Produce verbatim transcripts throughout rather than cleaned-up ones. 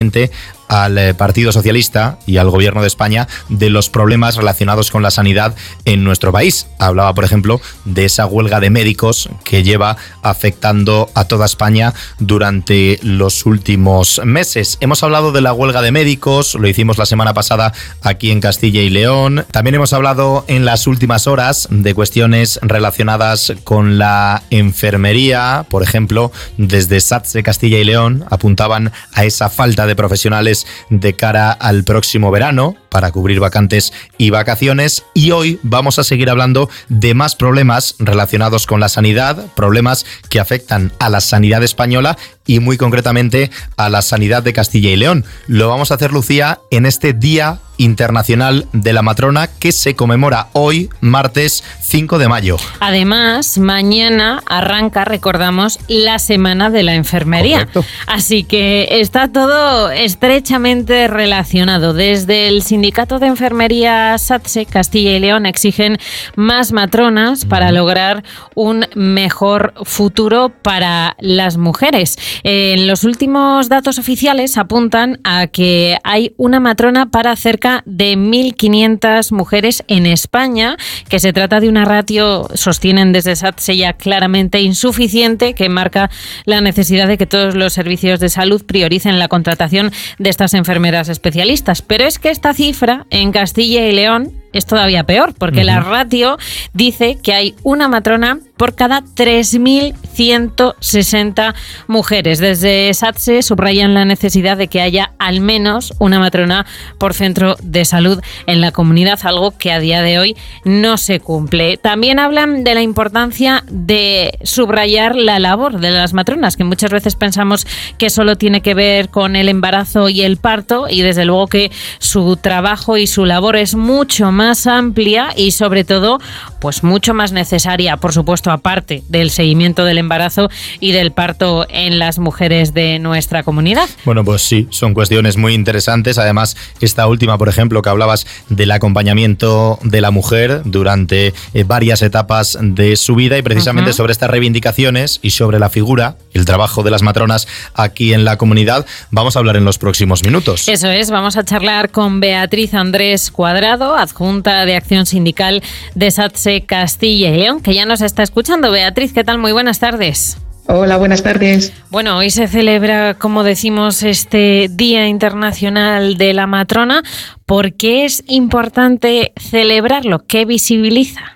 directamente al eh, Partido Socialista y al Gobierno de España de los problemas relacionados con la sanidad en nuestro país. Hablaba, por ejemplo, de esa huelga de médicos que lleva afectando a toda España durante los últimos meses. Hemos hablado de la huelga de médicos, lo hicimos la semana pasada aquí en Castilla y León. También hemos hablado en las últimas horas de cuestiones relacionadas con la enfermería. Por ejemplo, desde SATSE Castilla y León apuntaban a esa falta de profesionales de cara al próximo verano para cubrir vacantes y vacaciones. Y hoy vamos a seguir hablando de más problemas relacionados con la sanidad, problemas que afectan a la sanidad española y muy concretamente a la sanidad de Castilla y León. Lo vamos a hacer, Lucía, en este Día Internacional de la Matrona que se conmemora hoy, martes cinco de mayo. Además, mañana arranca, recordamos, la Semana de la Enfermería. Correcto. Así que está todo estrechamente relacionado. Desde el Sindicato de Enfermería SATSE Castilla y León exigen más matronas para lograr un mejor futuro para las mujeres. En los últimos datos oficiales apuntan a que hay una matrona para cerca de mil quinientas mujeres en España, que se trata de una ratio, sostienen desde SATSE, ya claramente insuficiente, que marca la necesidad de que todos los servicios de salud prioricen la contratación de estas enfermeras especialistas. Pero es que esta cifra en Castilla y León es todavía peor, porque uh-huh. la ratio dice que hay una matrona por cada tres mil ciento sesenta mujeres. Desde SATSE subrayan la necesidad de que haya al menos una matrona por centro de salud en la comunidad, algo que a día de hoy no se cumple. También hablan de la importancia de subrayar la labor de las matronas, que muchas veces pensamos que solo tiene que ver con el embarazo y el parto, y desde luego que su trabajo y su labor es mucho más más amplia y sobre todo pues mucho más necesaria, por supuesto, aparte del seguimiento del embarazo y del parto en las mujeres de nuestra comunidad. Bueno, pues sí, son cuestiones muy interesantes. Además, esta última, por ejemplo, que hablabas del acompañamiento de la mujer durante eh, varias etapas de su vida, y precisamente uh-huh. sobre estas reivindicaciones y sobre la figura, el trabajo de las matronas aquí en la comunidad, vamos a hablar en los próximos minutos. Eso es, vamos a charlar con Beatriz Andrés Cuadrado, adjunta de Acción Sindical de SATSE Castilla y León, que ya nos está escuchando. Beatriz, ¿qué tal? Muy buenas tardes. Hola, buenas tardes. Bueno, hoy se celebra, como decimos, este Día Internacional de la Matrona. ¿Por qué es importante celebrarlo? ¿Qué visibiliza?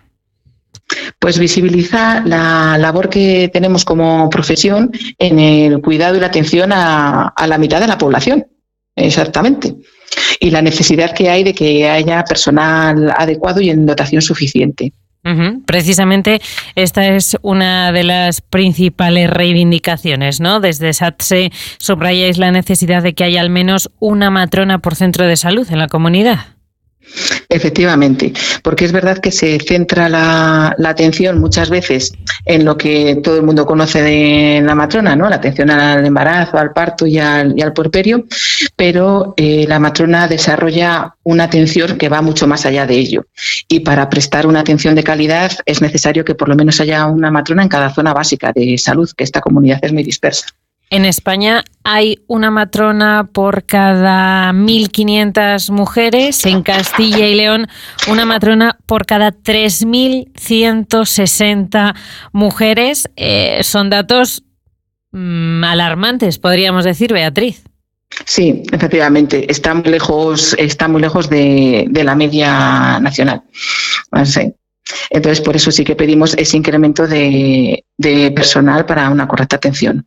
Pues visibiliza la labor que tenemos como profesión en el cuidado y la atención a, a la mitad de la población, exactamente. Y la necesidad que hay de que haya personal adecuado y en dotación suficiente. Uh-huh. Precisamente esta es una de las principales reivindicaciones, ¿no? Desde SATSE subrayáis la necesidad de que haya al menos una matrona por centro de salud en la comunidad. Efectivamente, porque es verdad que se centra la, la atención muchas veces en lo que todo el mundo conoce de la matrona, ¿no? La atención al embarazo, al parto y al, y al puerperio, pero eh, la matrona desarrolla una atención que va mucho más allá de ello. Y para prestar una atención de calidad es necesario que por lo menos haya una matrona en cada zona básica de salud, que esta comunidad es muy dispersa. En España hay una matrona por cada mil quinientas mujeres. En Castilla y León, una matrona por cada tres mil ciento sesenta mujeres. Eh, son datos mmm, alarmantes, podríamos decir, Beatriz. Sí, efectivamente. Está muy lejos, está muy lejos de, de la media nacional. Sí. Entonces, por eso sí que pedimos ese incremento de, de personal para una correcta atención.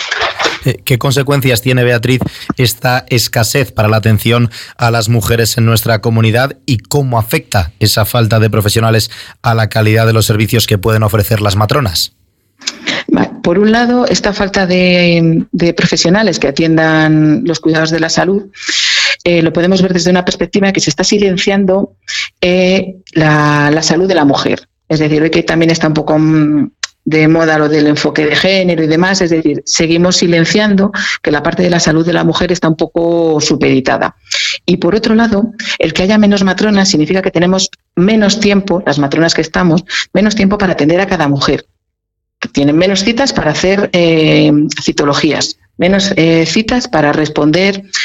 ¿Qué consecuencias tiene, Beatriz, esta escasez para la atención a las mujeres en nuestra comunidad y cómo afecta esa falta de profesionales a la calidad de los servicios que pueden ofrecer las matronas? Por un lado, esta falta de, de profesionales que atiendan los cuidados de la salud eh, lo podemos ver desde una perspectiva que se está silenciando eh, la, la salud de la mujer. Es decir, hoy que también está un poco de moda lo del enfoque de género y demás, es decir, seguimos silenciando que la parte de la salud de la mujer está un poco supeditada. Y por otro lado, el que haya menos matronas significa que tenemos menos tiempo, las matronas que estamos, menos tiempo para atender a cada mujer. Tienen menos citas para hacer eh, citologías, menos eh, citas para responder